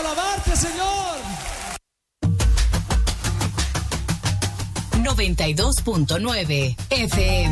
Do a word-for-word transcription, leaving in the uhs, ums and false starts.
alabarte, Señor. noventa y dos punto nueve F M